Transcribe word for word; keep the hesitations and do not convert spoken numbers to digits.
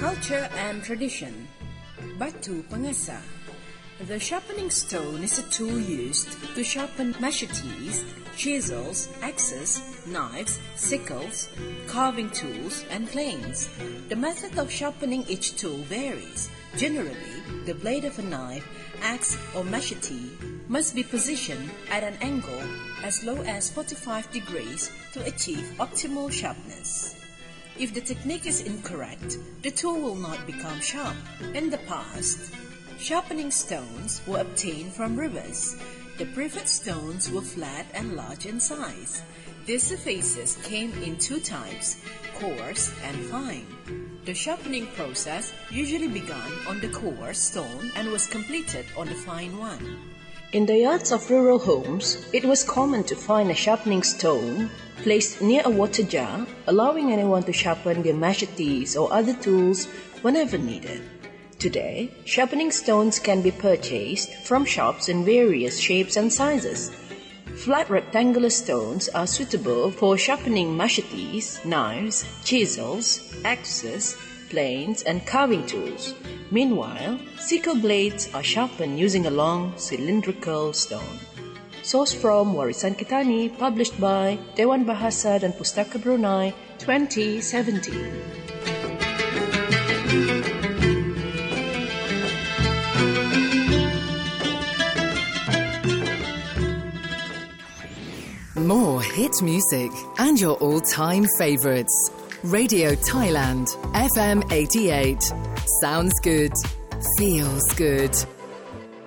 Culture and Tradition. Batu Pangasa. The sharpening stone is a tool used to sharpen machetes, chisels, axes, knives, sickles, carving tools, and planes. The method of sharpening each tool varies. Generally, the blade of a knife, axe, or machete must be positioned at an angle as low as forty-five degrees to achieve optimal sharpness. If the technique is incorrect, the tool will not become sharp. In the past, sharpening stones were obtained from rivers. The preferred stones were flat and large in size. These surfaces came in two types, coarse and fine. The sharpening process usually began on the coarse stone and was completed on the fine one. In the yards of rural homes, it was common to find a sharpening stone placed near a water jar, allowing anyone to sharpen their machetes or other tools whenever needed. Today, sharpening stones can be purchased from shops in various shapes and sizes. Flat rectangular stones are suitable for sharpening machetes, knives, chisels, axes, planes, and carving tools. Meanwhile, sickle blades are sharpened using a long cylindrical stone. Source from Warisan Kitani, published by Dewan Bahasa dan Pustaka Brunei, twenty seventeen. More hit music and your all-time favorites. Radio Thailand, F M eighty-eight. Sounds good. Feels good.